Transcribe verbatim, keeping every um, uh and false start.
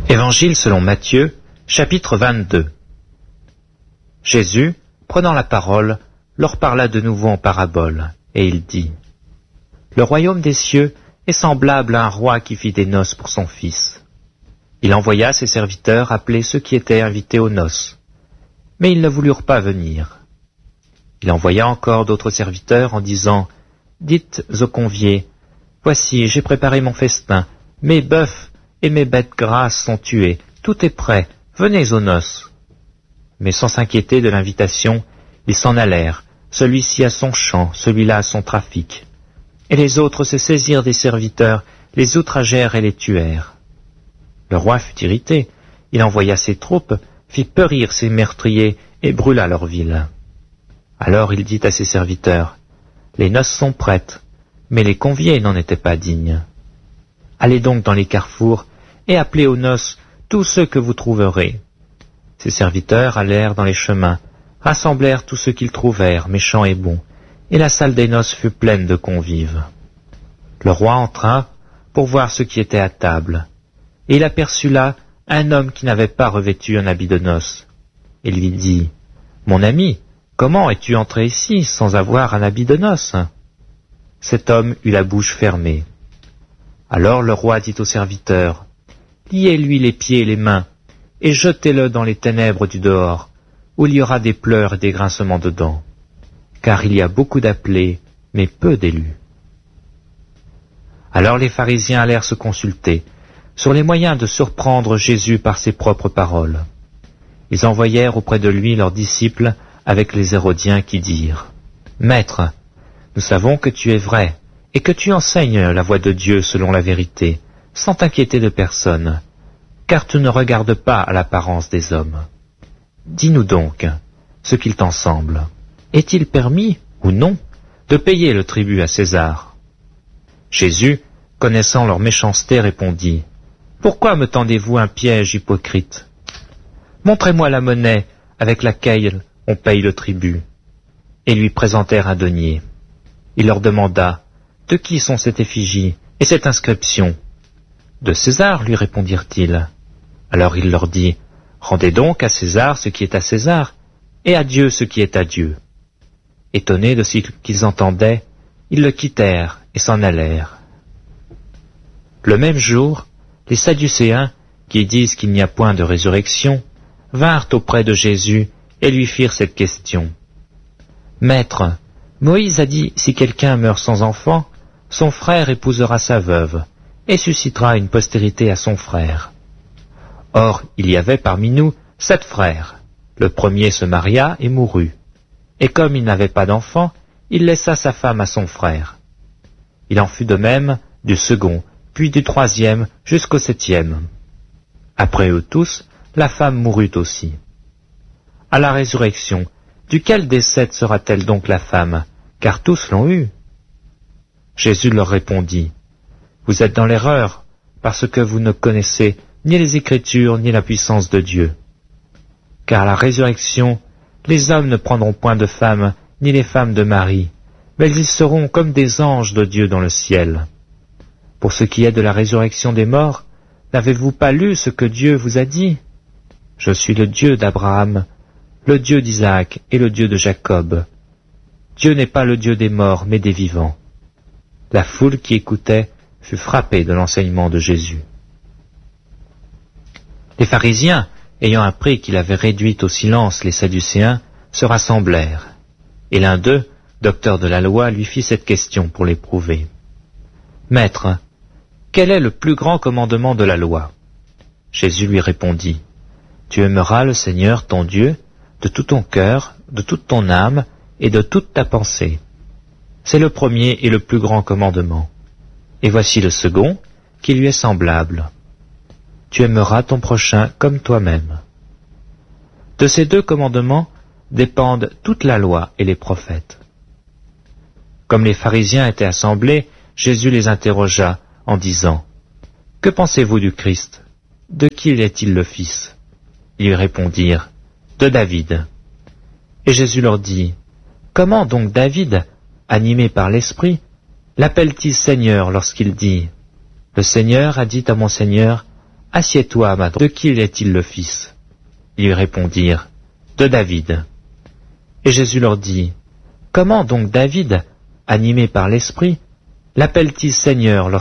Évangile selon Matthieu, chapitre vingt-deux. Jésus, prenant la parole, leur parla de nouveau en parabole, et il dit : Le royaume des cieux est semblable à un roi qui fit des noces pour son fils. Il envoya ses serviteurs appeler ceux qui étaient invités aux noces, mais ils ne voulurent pas venir. Il envoya encore d'autres serviteurs en disant : Dites aux conviés : Voici, j'ai préparé mon festin, mes bœufs et mes bêtes grasses sont tués, tout est prêt, venez aux noces. Mais sans s'inquiéter de l'invitation, ils s'en allèrent, celui-ci à son champ, celui-là à son trafic. Et les autres se saisirent des serviteurs, les outragèrent et les tuèrent. Le roi fut irrité, il envoya ses troupes, fit périr ses meurtriers et brûla leur ville. Alors il dit à ses serviteurs : Les noces sont prêtes, mais les conviés n'en étaient pas dignes. Allez donc dans les carrefours et appelez aux noces tous ceux que vous trouverez. Ses serviteurs allèrent dans les chemins, rassemblèrent tous ceux qu'ils trouvèrent, méchants et bons, et la salle des noces fut pleine de convives. Le roi entra pour voir ce qui était à table, et il aperçut là un homme qui n'avait pas revêtu un habit de noces. Et lui dit : Mon ami, comment es-tu entré ici sans avoir un habit de noces ? Cet homme eut la bouche fermée. Alors le roi dit aux serviteurs : Liez-lui les pieds et les mains, et jetez-le dans les ténèbres du dehors, où il y aura des pleurs et des grincements de dents, car il y a beaucoup d'appelés, mais peu d'élus. Alors les pharisiens allèrent se consulter sur les moyens de surprendre Jésus par ses propres paroles. Ils envoyèrent auprès de lui leurs disciples avec les Hérodiens qui dirent : Maître, nous savons que tu es vrai, et que tu enseignes la voie de Dieu selon la vérité, sans t'inquiéter de personne, car tu ne regardes pas à l'apparence des hommes. Dis-nous donc ce qu'il t'en semble. Est-il permis, ou non, de payer le tribut à César ? Jésus, connaissant leur méchanceté, répondit : Pourquoi me tendez-vous un piège hypocrite ? Montrez-moi la monnaie avec laquelle on paye le tribut. Et lui présentèrent un denier. Il leur demanda : De qui sont cette effigie et cette inscription ? De César, lui répondirent-ils. Alors il leur dit : Rendez donc à César ce qui est à César, et à Dieu ce qui est à Dieu. Étonnés de ce qu'ils entendaient, ils le quittèrent et s'en allèrent. Le même jour, les Sadducéens, qui disent qu'il n'y a point de résurrection, vinrent auprès de Jésus et lui firent cette question. Maître, Moïse a dit, si quelqu'un meurt sans enfant, son frère épousera sa veuve, et suscitera une postérité à son frère. Or, il y avait parmi nous sept frères. Le premier se maria et mourut. Et comme il n'avait pas d'enfant, il laissa sa femme à son frère. Il en fut de même du second, puis du troisième, jusqu'au septième. Après eux tous, la femme mourut aussi. À la résurrection, duquel des sept sera-t-elle donc la femme, car tous l'ont eue ? Jésus leur répondit : Vous êtes dans l'erreur, parce que vous ne connaissez ni les Écritures, ni la puissance de Dieu. Car à la résurrection, les hommes ne prendront point de femmes, ni les femmes de mari, mais ils seront comme des anges de Dieu dans le ciel. Pour ce qui est de la résurrection des morts, n'avez-vous pas lu ce que Dieu vous a dit ? Je suis le Dieu d'Abraham, le Dieu d'Isaac et le Dieu de Jacob. Dieu n'est pas le Dieu des morts, mais des vivants. La foule qui écoutait fut frappée de l'enseignement de Jésus. Les pharisiens, ayant appris qu'il avait réduit au silence les Sadducéens, se rassemblèrent. Et l'un d'eux, docteur de la loi, lui fit cette question pour l'éprouver. Maître, quel est le plus grand commandement de la loi ? Jésus lui répondit : Tu aimeras le Seigneur ton Dieu de tout ton cœur, de toute ton âme et de toute ta pensée. C'est le premier et le plus grand commandement. Et voici le second, qui lui est semblable. Tu aimeras ton prochain comme toi-même. De ces deux commandements dépendent toute la loi et les prophètes. Comme les pharisiens étaient assemblés, Jésus les interrogea en disant : Que pensez-vous du Christ ? De qui est-il le fils ? Ils lui répondirent : De David. Et Jésus leur dit : Comment donc David, animé par l'Esprit, l'appelle-t-il Seigneur lorsqu'il dit : Le Seigneur a dit à mon Seigneur : Assieds-toi à ma droite. De qui est-il le fils? Ils lui répondirent, de David. Et Jésus leur dit, comment donc David, animé par l'Esprit, l'appelle-t-il Seigneur